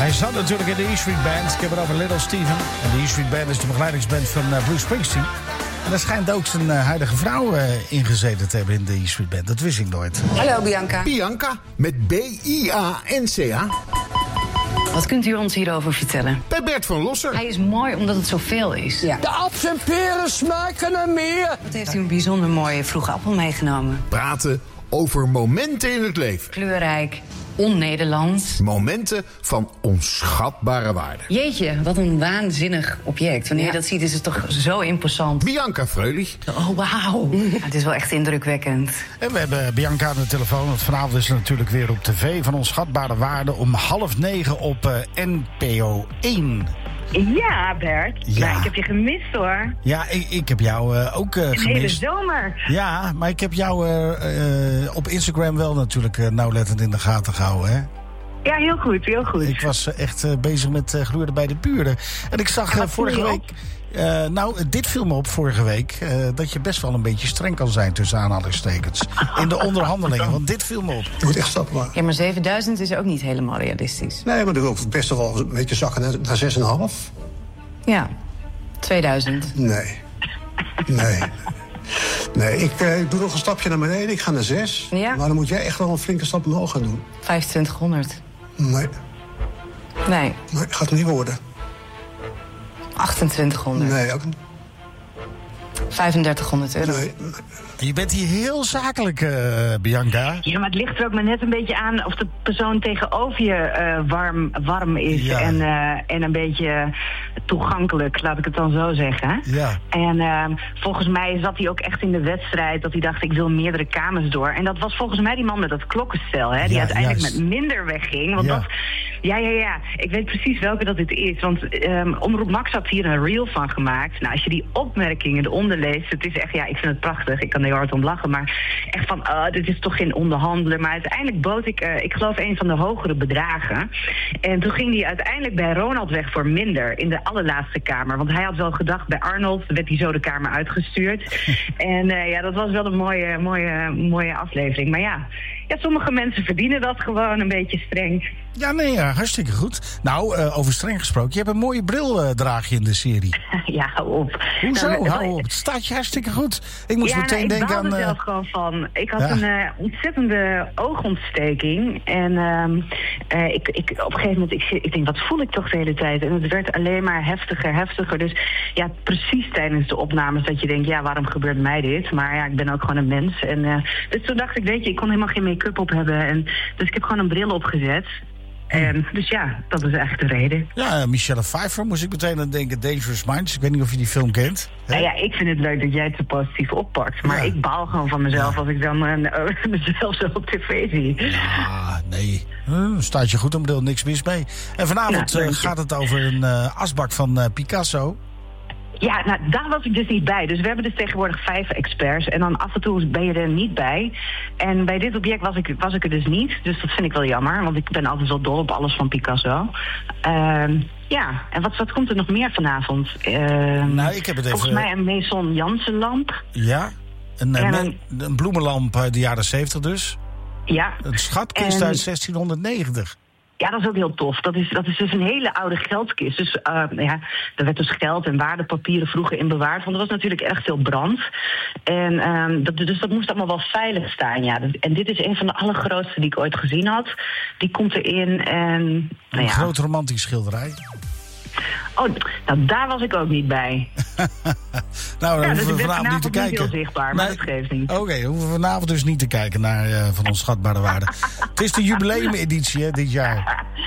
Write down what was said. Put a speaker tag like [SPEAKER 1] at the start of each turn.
[SPEAKER 1] Hij zat natuurlijk in de E Street Band. Ik heb het over Little Steven. En de E Street Band is de begeleidingsband van Bruce Springsteen. En daar schijnt ook zijn huidige vrouw ingezeten te hebben in de E Street Band. Dat wist ik nooit.
[SPEAKER 2] Hallo Bianca.
[SPEAKER 3] Bianca met B-I-A-N-C-A.
[SPEAKER 2] Wat kunt u ons hierover vertellen?
[SPEAKER 3] Bij Bert van Losser.
[SPEAKER 2] Hij is mooi omdat het zoveel is. Ja.
[SPEAKER 4] De appels en peren smaken naar meer.
[SPEAKER 2] Wat heeft u een bijzonder mooie vroege appel meegenomen?
[SPEAKER 3] Praten over momenten in het leven.
[SPEAKER 2] Kleurrijk, on-Nederlands.
[SPEAKER 3] Momenten van onschatbare waarde.
[SPEAKER 2] Jeetje, wat een waanzinnig object. Wanneer je dat ziet is het toch zo imposant.
[SPEAKER 3] Bianca Freulich.
[SPEAKER 2] Oh, wauw. Het is wel echt indrukwekkend.
[SPEAKER 1] En we hebben Bianca aan de telefoon. Want vanavond is ze natuurlijk weer op tv van onschatbare waarde om 8:30 op NPO 1.
[SPEAKER 5] Ja, Bert.
[SPEAKER 1] Ja.
[SPEAKER 5] Nou, ik heb je gemist, hoor.
[SPEAKER 1] Ja, ik heb jou ook gemist.
[SPEAKER 5] De hele zomer.
[SPEAKER 1] Ja, maar ik heb jou op Instagram wel natuurlijk nauwlettend in de gaten gehouden, hè?
[SPEAKER 5] Ja, heel goed, heel goed.
[SPEAKER 1] Ik was echt bezig met gloeien bij de buren. En ik zag vorige week... dit viel me op vorige week... dat je best wel een beetje streng kan zijn tussen aanhalingstekens. In de onderhandelingen, want dit viel me op.
[SPEAKER 6] Je moet echt stappen maken.
[SPEAKER 2] Ja, maar 7000 is ook niet helemaal realistisch.
[SPEAKER 6] Nee, maar dan wil ik best wel een beetje zakken naar 6,5.
[SPEAKER 2] Ja, 2000.
[SPEAKER 6] Nee. Nee, ik doe nog een stapje naar beneden. Ik ga naar 6.
[SPEAKER 2] Ja?
[SPEAKER 6] Maar dan moet jij echt wel een flinke stap omhoog gaan doen.
[SPEAKER 2] 2500.
[SPEAKER 6] Nee,
[SPEAKER 2] Nee,
[SPEAKER 6] gaat het niet worden.
[SPEAKER 2] 2800.
[SPEAKER 6] Nee, ook niet.
[SPEAKER 2] 3500 euro.
[SPEAKER 6] Nee.
[SPEAKER 1] Je bent hier heel zakelijk, Bianca.
[SPEAKER 5] Ja, maar het ligt er ook maar net een beetje aan of de persoon tegenover je warm is.
[SPEAKER 1] Ja.
[SPEAKER 5] En een beetje toegankelijk, laat ik het dan zo zeggen.
[SPEAKER 1] Ja.
[SPEAKER 5] En volgens mij zat hij ook echt in de wedstrijd dat hij dacht, ik wil meerdere kamers door. En dat was volgens mij die man met dat klokkenstel, hè, die
[SPEAKER 1] Ja,
[SPEAKER 5] uiteindelijk
[SPEAKER 1] juist.
[SPEAKER 5] met minder wegging. Want
[SPEAKER 1] Ja.
[SPEAKER 5] dat... Ja. Ik weet precies welke dat dit is. Want Omroep Max had hier een reel van gemaakt. Nou, als je die opmerkingen eronder leest, het is echt, ja, ik vind het prachtig. Ik kan er heel hard om lachen. Maar echt van, dit is toch geen onderhandelen. Maar uiteindelijk bood ik geloof een van de hogere bedragen. En toen ging hij uiteindelijk bij Ronald weg voor minder. In de allerlaatste kamer. Want hij had wel gedacht, bij Arnold werd hij zo de kamer uitgestuurd. En dat was wel een mooie aflevering. Maar ja, sommige mensen verdienen dat gewoon een beetje streng.
[SPEAKER 1] Ja, nee, hartstikke goed. Nou, over streng gesproken. Je hebt een mooie bril draag je in de serie.
[SPEAKER 5] Ja, hou op.
[SPEAKER 1] Hoezo?
[SPEAKER 5] Nou,
[SPEAKER 1] Hou op. Het staat je hartstikke goed. Ik moest meteen denken aan...
[SPEAKER 5] ik baalde zelf gewoon van. Ik had
[SPEAKER 1] Ja.
[SPEAKER 5] een ontzettende oogontsteking. En op een gegeven moment, ik denk, wat voel ik toch de hele tijd? En het werd alleen maar heftiger. Dus ja, precies tijdens de opnames dat je denkt, ja, waarom gebeurt mij dit? Maar ja, ik ben ook gewoon een mens. En dus toen dacht ik, weet je, ik kon helemaal geen make-up op hebben. Dus ik heb gewoon een bril opgezet. En dus ja, dat is eigenlijk de reden.
[SPEAKER 1] Ja, Michelle Pfeiffer moest ik meteen aan denken. Dangerous Minds. Ik weet niet of je die film kent. Hè?
[SPEAKER 5] Nou ja, ik vind het leuk dat jij het zo positief oppakt. Maar
[SPEAKER 1] Ja.
[SPEAKER 5] ik baal gewoon van mezelf als ik dan mezelf zo op tv zie.
[SPEAKER 1] Ja, nee. Staat je goed een bril, niks mis mee. En vanavond
[SPEAKER 5] Ja, dank je.
[SPEAKER 1] gaat het over een asbak van Picasso.
[SPEAKER 5] Ja, nou, daar was ik dus niet bij. Dus we hebben dus tegenwoordig 5 experts. En dan af en toe ben je er niet bij. En bij dit object was ik er dus niet. Dus dat vind ik wel jammer. Want ik ben altijd wel dol op alles van Picasso. Ja, en wat komt er nog meer vanavond?
[SPEAKER 1] Nou, ik heb het even...
[SPEAKER 5] Volgens mij een Maison Jansen lamp.
[SPEAKER 1] Ja,
[SPEAKER 5] En
[SPEAKER 1] een bloemenlamp uit de jaren 70 dus.
[SPEAKER 5] Ja.
[SPEAKER 1] Een schatkist
[SPEAKER 5] En-
[SPEAKER 1] uit 1690.
[SPEAKER 5] Ja, dat is ook heel tof. Dat is dus een hele oude geldkist. Dus er werd dus geld en waardepapieren vroeger in bewaard. Want er was natuurlijk erg veel brand. En dus dat moest allemaal wel veilig staan. Ja. En dit is een van de allergrootste die ik ooit gezien had. Die komt erin en...
[SPEAKER 1] Een groot romantisch schilderij.
[SPEAKER 5] Oh, nou daar was ik ook niet bij.
[SPEAKER 1] Nou, dan
[SPEAKER 5] Ja, dus
[SPEAKER 1] hoeven
[SPEAKER 5] ik
[SPEAKER 1] we
[SPEAKER 5] ben
[SPEAKER 1] vanavond niet te
[SPEAKER 5] vanavond niet
[SPEAKER 1] kijken.
[SPEAKER 5] heel zichtbaar, maar dat geeft niet.
[SPEAKER 1] Oké, dan hoeven we vanavond dus niet te kijken naar Van Onschatbare Waarde. Het is de jubileumeditie hè, dit jaar.